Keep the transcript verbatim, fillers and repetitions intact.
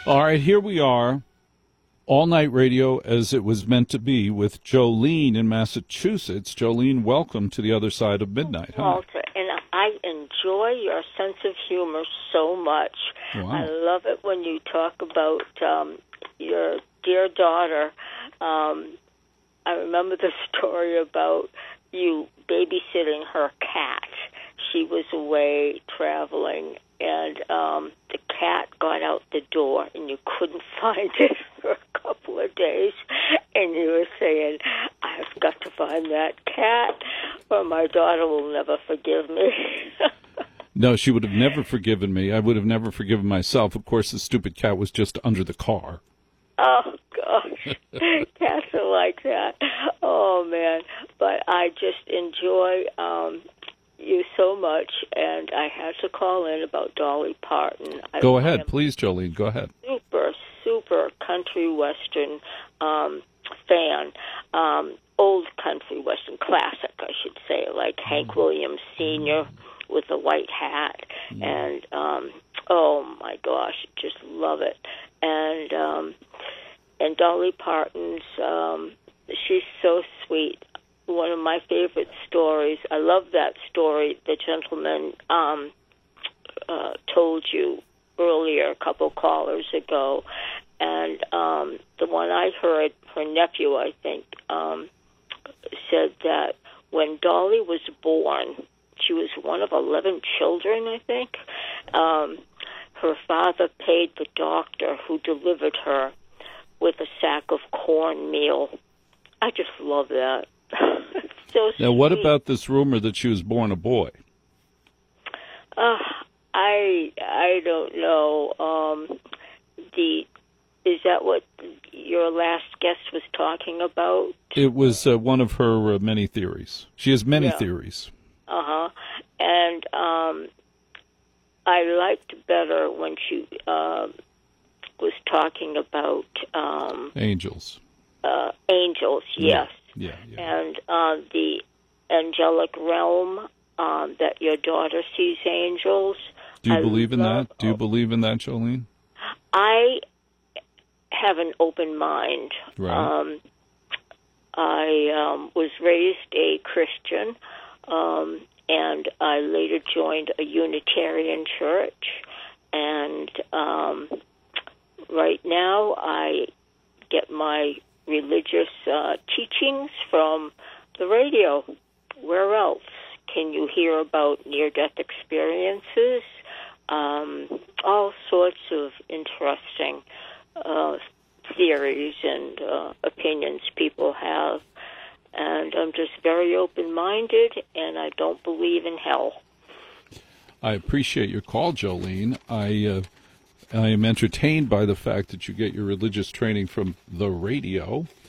All right, here we are, all night radio as it was meant to be with Jolene in Massachusetts. Jolene, welcome to the other side of midnight. Hi. Walter, and I enjoy your sense of humor so much. Wow. I love it when you talk about um, your dear daughter. Um, I remember the story about you babysitting her cat. She was away traveling, and um, the cat got out the door, and you couldn't find it for a couple of days. And you were saying, I've got to find that cat, or my daughter will never forgive me. No, she would have never forgiven me. I would have never forgiven myself. Of course, the stupid cat was just under the car. Oh, gosh. Cats are like that. Oh, man. But I just enjoy um, you so much, and I had to call in about Dolly Parton. Go I, ahead, I please, Jolene. Go ahead. Super, super country western um, fan. Um, old country western classic, I should say, like Hank Williams Senior with a white hat. Mm. And, um, oh, my gosh, just love it. And um, and Dolly Parton's, um, she's so sweet. One of my favorite stories. I love that story the gentleman um, uh, told you earlier, a couple callers ago. And um, the one I heard, her nephew, I think, um, said that when Dolly was born, she was one of eleven children, I think. Um, her father paid the doctor who delivered her with a sack of cornmeal. I just love that. So now, what sweet. about this rumor that she was born a boy? Uh, I I don't know. Um, the is that what your last guest was talking about? It was uh, one of her uh, many theories. She has many Yeah. theories. Uh huh. And um, I liked better when she uh, was talking about um, Angels. uh, angels. Yes. Yeah, yeah. And uh, the angelic realm um, that your daughter sees angels. Do you I believe in love, that? Do you believe in that, Jolene? I have an open mind. Right. Um, I um, was raised a Christian, um, and I later joined a Unitarian church. And um, right now I get my religious uh, teachings from the radio. Where else can you hear about near-death experiences? Um, all sorts of interesting uh, theories and uh, opinions people have. And I'm just very open-minded, and I don't believe in hell. I appreciate your call, Jolene. I uh, I am entertained by the fact that you get your religious training from the radio.